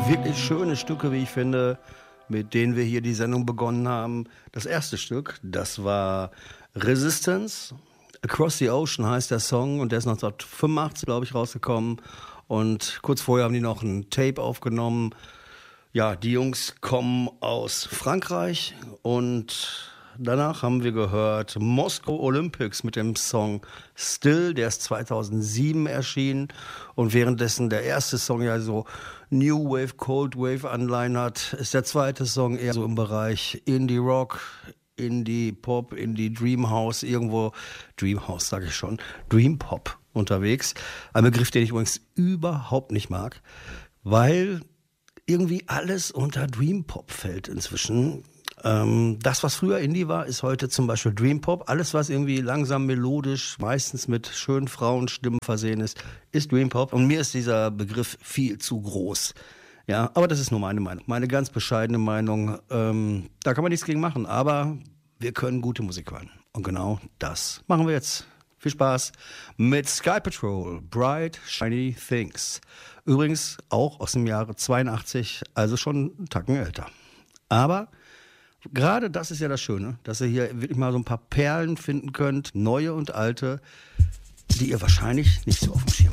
Wirklich schöne Stücke, wie ich finde, mit denen wir hier die Sendung begonnen haben. Das erste Stück, das war Resistance. Across the Ocean heißt der Song und der ist 1985, glaube ich, rausgekommen. Und kurz vorher haben die noch ein Tape aufgenommen. Ja, die Jungs kommen aus Frankreich und danach haben wir gehört Moscow Olympics mit dem Song Still, der ist 2007 erschienen und währenddessen der erste Song ja so New Wave, Cold Wave Anleihen hat, ist der zweite Song eher so im Bereich Indie Rock, Indie Pop, Indie Dream House, irgendwo, Dream House sage ich schon, Dream Pop unterwegs. Ein Begriff, den ich übrigens überhaupt nicht mag, weil irgendwie alles unter Dream Pop fällt inzwischen. Das, was früher Indie war, ist heute zum Beispiel Dream Pop. Alles, was irgendwie langsam melodisch, meistens mit schönen Frauenstimmen versehen ist Dream Pop. Und mir ist dieser Begriff viel zu groß. Ja, aber das ist nur meine Meinung. Meine ganz bescheidene Meinung. Da kann man nichts gegen machen, aber wir können gute Musik hören. Und genau das machen wir jetzt. Viel Spaß mit Sky Patrol, Bright Shiny Things. Übrigens auch aus dem Jahre 82, also schon einen Tacken älter. Aber gerade das ist ja das Schöne, dass ihr hier wirklich mal so ein paar Perlen finden könnt, neue und alte, die ihr wahrscheinlich nicht so auf dem Schirm